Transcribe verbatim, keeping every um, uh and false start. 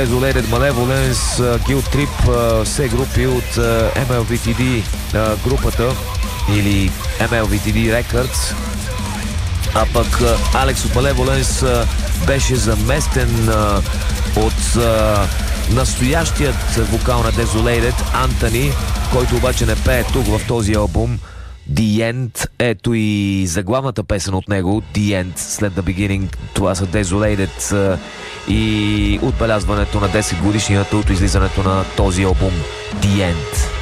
Desolated Malevolence, Guilt Trip, все групи от Ем Ел Ви Ти Ди групата или Ем Ел Ви Ти Ди Records. А пък Алекс от Malevolence беше заместен от настоящият вокал на Desolated, Антони, който обаче не пее тук в този албум. The End, ето и заглавната песен от него, The End, след The Beginning. Това са Desolated и отбелязването на десет годишнината от излизането на този албум, The End.